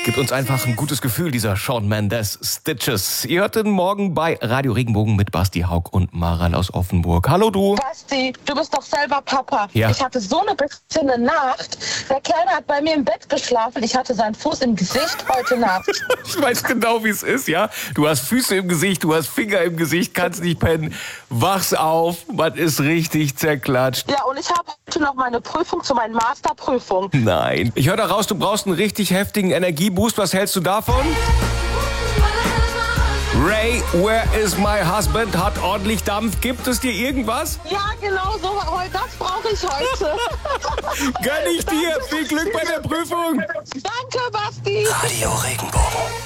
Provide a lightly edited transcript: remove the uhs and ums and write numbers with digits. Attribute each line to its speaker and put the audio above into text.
Speaker 1: Gibt uns einfach ein gutes Gefühl, dieser Shawn Mendes Stitches. Ihr hört den Morgen bei Radio Regenbogen mit Basti Haug und Maral aus Offenburg. Hallo du.
Speaker 2: Basti, du bist doch selber Papa.
Speaker 1: Ja.
Speaker 2: Ich hatte so eine beschissene Nacht. Der Kleine hat bei mir im Bett geschlafen. Ich hatte seinen Fuß im Gesicht heute Nacht.
Speaker 1: Ich weiß genau, wie es ist, ja? Du hast Füße im Gesicht, du hast Finger im Gesicht, kannst nicht pennen. Wachst auf, man ist richtig zerklatscht.
Speaker 2: Ja, und ich habe heute noch meine Prüfung zu meiner Masterprüfung.
Speaker 1: Nein. Ich höre da raus, du brauchst einen richtig heftigen Energieboost. Was hältst du davon? Ray, Where is my husband? Hat ordentlich Dampf. Gibt es dir irgendwas?
Speaker 2: Ja, genau so. Das brauche ich heute.
Speaker 1: Gönn ich dir. Viel Glück bei der Prüfung.
Speaker 2: Danke, Basti.
Speaker 3: Radio Regenbogen.